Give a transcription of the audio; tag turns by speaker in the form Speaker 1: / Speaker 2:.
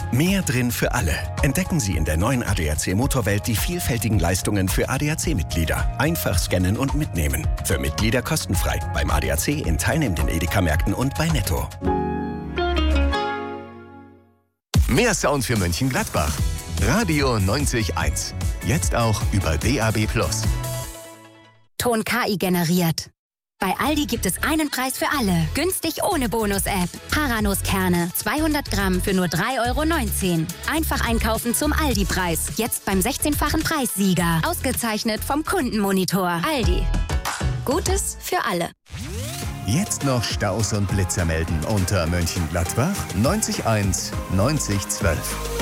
Speaker 1: Mehr drin für alle. Entdecken Sie in der neuen ADAC Motorwelt die vielfältigen Leistungen für ADAC-Mitglieder. Einfach scannen und mitnehmen. Für Mitglieder kostenfrei. Beim ADAC in teilnehmenden Edeka-Märkten und bei Netto.
Speaker 2: Mehr Sound für Mönchengladbach. Radio 90.1. Jetzt auch über DAB+.
Speaker 3: Ton KI generiert. Bei Aldi gibt es einen Preis für alle. Günstig ohne Bonus-App. Haranuskerne, 200 Gramm für nur 3,19 €. Einfach einkaufen zum Aldi-Preis. Jetzt beim 16-fachen Preissieger. Ausgezeichnet vom Kundenmonitor. Aldi. Gutes für alle.
Speaker 2: Jetzt noch Staus und Blitzer melden unter Mönchengladbach 90.1 9012.